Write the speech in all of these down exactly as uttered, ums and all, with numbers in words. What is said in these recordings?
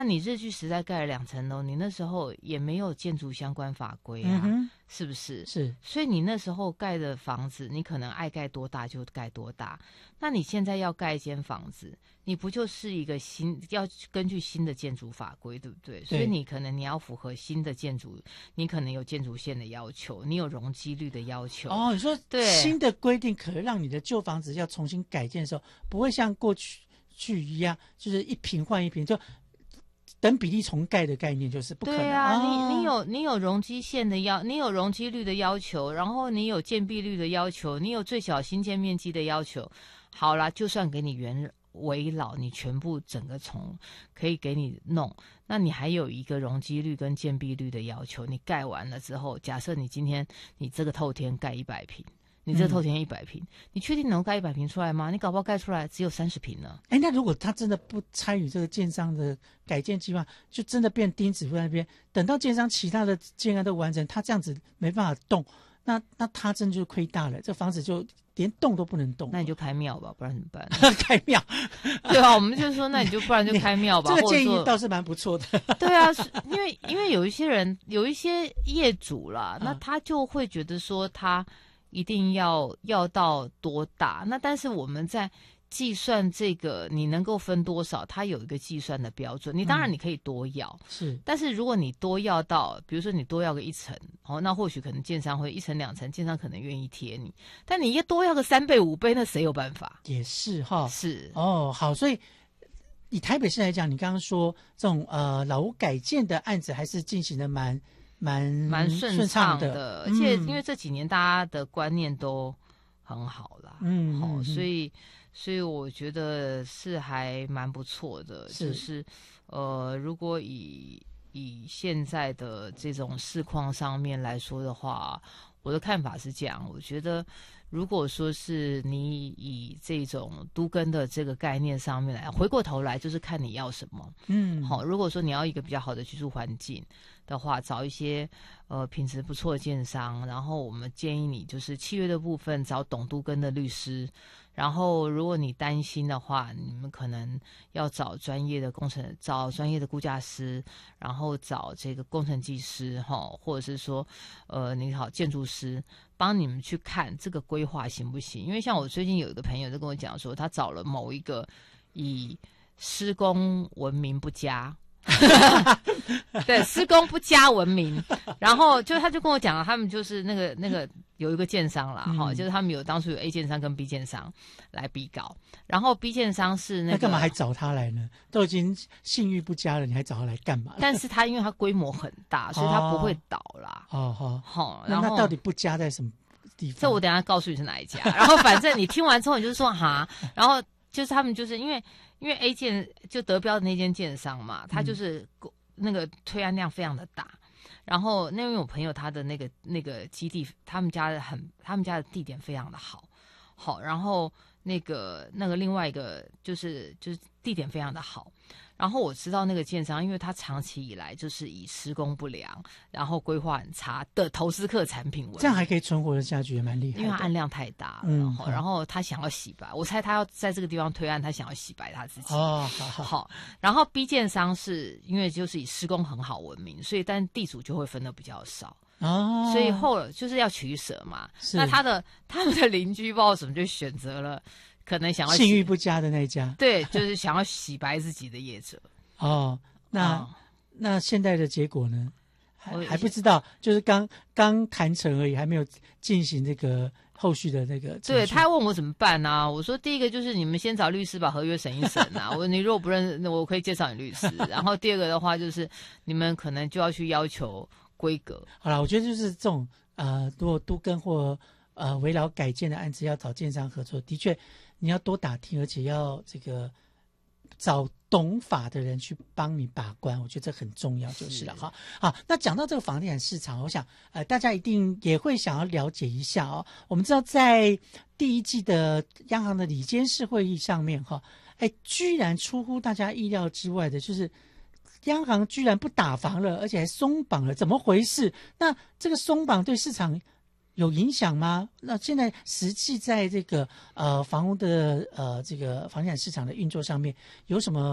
那你日据时代盖了两层楼，你那时候也没有建筑相关法规啊， 嗯、 是不是？ 是， 所以你那时候盖的房子，你可能爱盖多大就盖多大。那你现在要盖一间房子，你不就是一个新要根据新的建筑法规，对不对？ 对， 所以你可能你要符合新的建筑，你可能有建筑线的要求，你有容积率的要求。 哦，你说对新的规定可能让你的旧房子要重新改建的时候，不会像过去去一样，就是一平换一平就。等比例重盖的概念就是不可能。 对啊， 哦、 你你有你有容积线的要，你有容积率的要求，然后你有建蔽率的要求，你有最小新建面积的要求。好啦，就算给你原围老，你全部整个从可以给你弄，那你还有一个容积率跟建蔽率的要求。你盖完了之后，假设你今天你这个透天盖一百坪。你这透天一百坪，嗯、你确定能盖一百坪出来吗？你搞不好盖出来只有三十坪呢。 哎，那如果他真的不参与这个建商的改建计划，就真的变钉子户在那边，等到建商其他的建案都完成，他这样子没办法动，那那他真就亏大了，这房子就连动都不能动。 那你就开庙吧，不然怎么办？ 开庙， 对啊，我们就说，那你就不然就开庙吧。 这个建议倒是蛮不错的。 对啊，因为因为有一些人，有一些业主啦， 嗯、 那他就会觉得说他。一定要要到多大？那但是我们在计算这个你能够分多少，它有一个计算的标准。你当然你可以多要， 嗯、是， 但是如果你多要到，比如说你多要个一层，哦，那或许可能建商会一层两层，建商可能愿意贴你。但你要多要个三倍五倍，那谁有办法？ 也是哈， 是哦，好，所以以台北市来讲，你刚刚说这种呃老屋改建的案子还是进行的蛮。蛮蛮顺畅的， 的而且因为这几年大家的观念都很好啦， 嗯， 好、 嗯， 所以所以我觉得是还蛮不错的， 是就是呃，如果以以现在的这种市况上面来说的话，我的看法是这样，我觉得如果说是你以这种都更的这个概念上面来，回过头来就是看你要什么， 嗯， 好，如果说你要一个比较好的居住环境的话，找一些呃品质不错的建商，然后我们建议你就是契约的部分找懂都更的律师，然后如果你担心的话，你们可能要找专业的工程，找专业的估价师，然后找这个工程技师哈，或者是说呃你好建筑师帮你们去看这个规划行不行？因为像我最近有一个朋友就跟我讲说，他找了某一个以施工闻名不佳。对，施工不佳闻名，然后就他就跟我讲了，他们就是那个那个有一个建商啦，哈、嗯，就是他们有当初有 A 建商跟 B 建商来比稿，然后 B 建商是那个， 那干嘛还找他来呢？都已经信誉不佳了，你还找他来干嘛？ 但是他因为他规模很大，所以他不会倒啦。 哦哦， 好， 那那到底不佳在什么地方？ 这我等一下告诉你是哪一家。然后反正你听完之后，你就说哈，然后就是他们就是因为。因为 A 建就得标的那间建商嘛，他就是那个推案量非常的大，然后那位我朋友他的那个那个基地，他们家的很，他们家的地点非常的好，好，然后那个那个另外一个就是就是地点非常的好，然后我知道那个建商，因为他长期以来就是以施工不良，然后规划很差的投资客产品为， 这样还可以存活的下去，也蛮厉害的。 因为他案量太大了，嗯，然后然后他想要洗白，我猜他要在这个地方推案，他想要洗白他自己。 哦，好好。 好，然后 B 建商是因为就是以施工很好闻名，所以但地主就会分的比较少。哦，所以后就是要取舍嘛。那他的他们的邻居不知道什么就选择了。可能想要信誉不佳的那一家， 对，就是想要洗白自己的业者。 哦，那、哦、那现在的结果呢？还还不知道，就是刚刚谈成而已，还没有进行这个后续的那个。 对，他问我怎么办啊？我说第一个就是你们先找律师把合约审一审啊。我说你如果不认识，那我可以介绍你律师。然后第二个的话就是你们可能就要去要求规格。 好了，我觉得就是这种呃，如果都更或呃围绕改建的案子要找建商合作，的确。你要多打听，而且要这个找懂法的人去帮你把关，我觉得这很重要，就是了哈。好，那讲到这个房地产市场，我想呃大家一定也会想要了解一下哦。我们知道在第一季的央行的理监事会议上面哈，哎，居然出乎大家意料之外的，就是央行居然不打房了，而且还松绑了，怎么回事？那这个松绑对市场有影响吗？那现在实际在这个呃房屋的呃这个房地产市场的运作上面有什么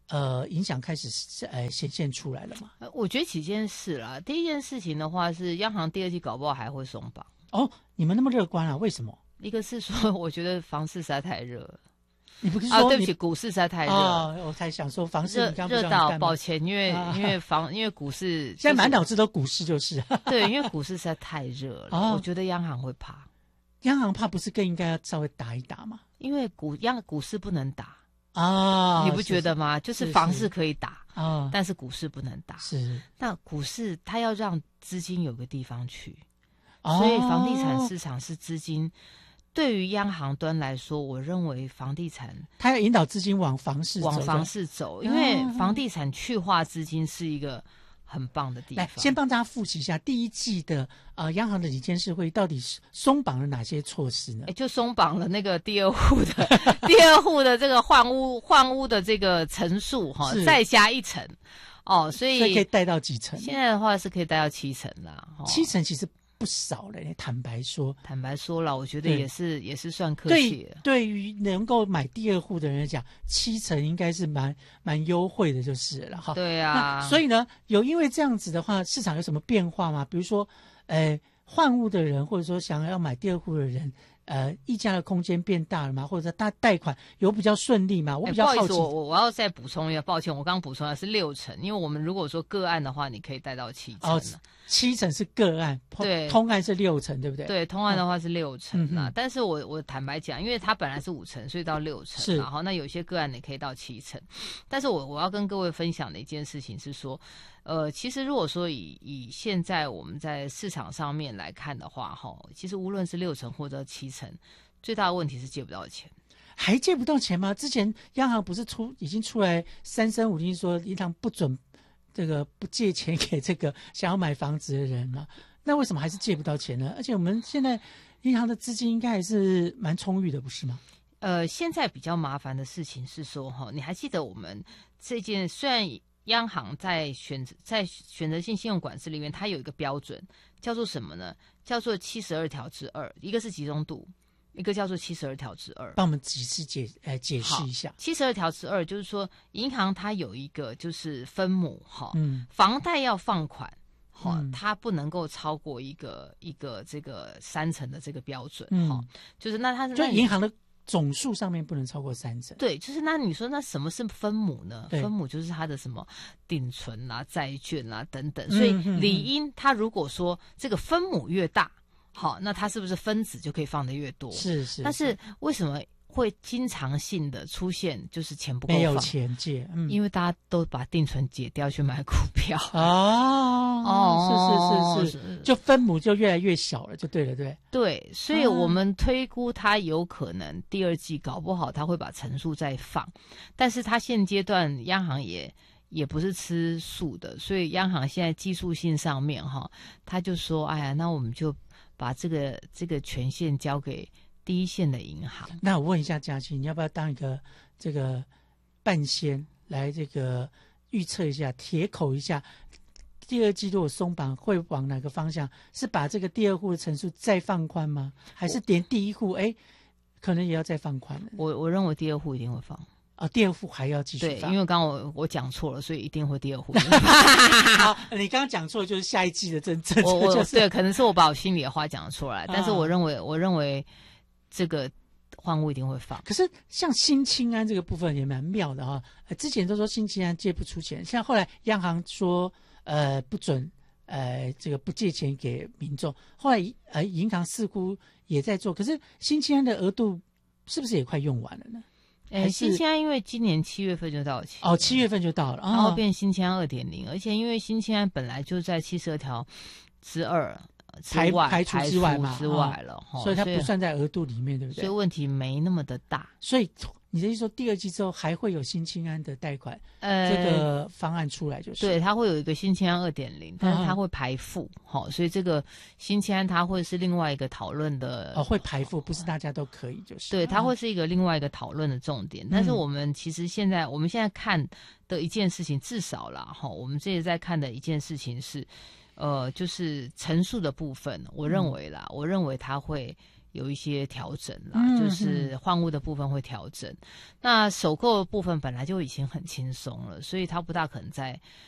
呃影响开始呃显现出来了嘛？ 呃我觉得几件事啦。第一件事情的话是，央行第二季搞不好还会松绑。 哦，你们那么乐观啊？为什么？ 一个是说，我觉得房市实在太热了。 你不是说啊？对不起，股市实在太热了。 哦，我才想说房市热你刚刚不是热到要干嘛抱歉，因为、 啊因为房因为股市、就是、 现在满脑子都股市就是。 对，因为股市实在太热了、 哦， 我觉得央行会怕。 央行怕不是更应该要稍微打一打吗？ 因为股央股市不能打啊， 你不觉得吗？ 是是就是房市可以打啊， 但是股市不能打。 是， 那股市它要让资金有个地方去， 哦、 所以房地产市场是资金。对于央行端来说，我认为房地产它要引导资金往房市走往房市走，因为房地产去化资金是一个很棒的地方。 来，先帮大家复习一下第一季的呃央行的理监事会到底是松绑了哪些措施呢？ 哎，就松绑了那个第二户的第二户的这个换屋换屋的这个层数哈，再加一层哦，所以所以可以贷到几成？ 现在的话是可以贷到七成啦，哦、 七成其实不少了，坦白说， 坦白说了，我觉得也是也是算客气的。 对于能够买第二户的人来讲，七成应该是蛮蛮优惠的，就是了哈。 对啊， 所以呢，有因为这样子的话，市场有什么变化吗？比如说，呃，换屋的人，或者说想要买第二户的人，呃，溢价的空间变大了吗？或者他贷款有比较顺利吗？我比较好奇。 欸、不好意思，我我要再补充一下，抱歉，我刚刚补充的是六成，因为我们如果说个案的话，你可以贷到七成。 哦，七成是个案， 对， 通案是六成，对不对？ 对，通案的话是六成啦、 嗯、 但是我我坦白讲，因为它本来是五成，所以到六成，然后那有些个案你可以到七成。但是我我要跟各位分享的一件事情是说，呃，其实如果说以以现在我们在市场上面来看的话，哈，其实无论是六成或者七成，最大的问题是借不到钱。 还借不到钱吗？之前央行不是出已经出来三声五令说银行不准这个不借钱给这个想要买房子的人吗？那为什么还是借不到钱呢？而且我们现在银行的资金应该还是蛮充裕的，不是吗？ 呃，现在比较麻烦的事情是说，哈，你还记得我们这件虽然央行在选择在选择性信用管制里面，它有一个标准叫做什么呢？叫做七十二条之二，一个是集中度。一个叫做七十二条之二， 帮我们几次解呃解释一下。 七十二条之二就是说，银行它有一个就是分母哈， 嗯， 房贷要放款哈、 嗯， 它不能够超过一个一个这个三成的这个标准哈、 嗯， 就是那它就银行的总数上面不能超过三成。 对，就是那你说那什么是分母呢？分母就是它的什么定存啊、债券啊等等，所以理应它如果说这个分母越大。好，那它是不是分子就可以放得越多？ 是是。 但是为什么会经常性的出现就是钱不够放？ 没有钱借，嗯， 因为大家都把定存解掉去买股票。 哦哦， 是是是是，就分母就越来越小了，就对了，对。 对，所以我们推估它有可能第二季搞不好它会把层数再放，但是它现阶段央行也。也不是吃素的，所以央行现在技术性上面哈，他就说，哎呀，那我们就把这个这个权限交给第一线的银行。 那我问一下嘉琪，你要不要当一个这个半仙来这个预测一下、铁口一下，第二季如果松绑会往哪个方向？是把这个第二户的层数再放宽吗？还是连第一户哎，可能也要再放宽了？ 我我认为第二户一定会放。 啊、哦，第二户还要继续放，对，因为刚刚我我讲错了，所以一定会第二户。 好，你刚刚讲错，就是下一季的政策， 我我、 就是、 对，可能是我把我心里的话讲出来，但是我认为，啊、我认为这个换屋一定会放。 可是像新青安这个部分也蛮妙的哈、呃，之前都说新青安借不出钱，像后来央行说呃不准呃这个不借钱给民众，后来呃银行似乎也在做，可是新青安的额度是不是也快用完了呢？ 哎，新青安因为今年七月份就到期哦，七月份就到了， 然后变新青安二点零，而且因为新青安本来就在七十二条之二之外排除之外嘛， 之外了、 哦，所以它不算在额度里面，对不对？ 所以问题没那么的大。 所以你的意思说，第二季之后还会有新青安的贷款、 呃、 这个方案出来，就是对，它会有一个新青安二点零，但是它会排付，好、嗯，所以这个新青安它会是另外一个讨论的哦，会排付，不是大家都可以，就是对，它会是一个另外一个讨论的重点。嗯、但是我们其实现在我们现在看的一件事情，至少啦，哈，我们这里在看的一件事情是，呃，就是陈述的部分，我认为啦，嗯、我认为它会有一些调整啦， 嗯就是换屋的部分会调整。那首购的部分本来就已经很轻松了，所以他不大可能再